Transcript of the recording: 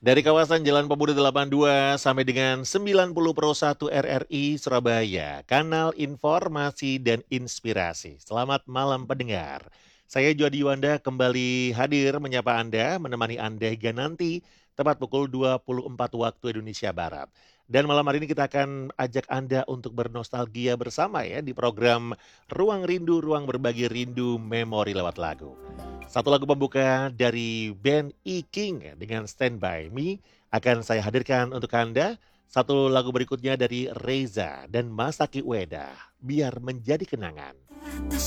Dari kawasan Jalan Pemuda 82 sampai dengan 90 Pro 1 RRI Surabaya, kanal informasi dan inspirasi. Selamat malam pendengar. Saya Jody Yuwanda kembali hadir menyapa Anda, menemani Anda hingga nanti tepat pukul 24 waktu Indonesia Barat. Dan malam hari ini kita akan ajak Anda untuk bernostalgia bersama ya di program Ruang Rindu, Ruang Berbagi Rindu Memori lewat lagu. Satu lagu pembuka dari band E-King ya, dengan Stand By Me akan saya hadirkan untuk Anda. Satu lagu berikutnya dari Reza dan Masaki Ueda, Biar Menjadi Kenangan.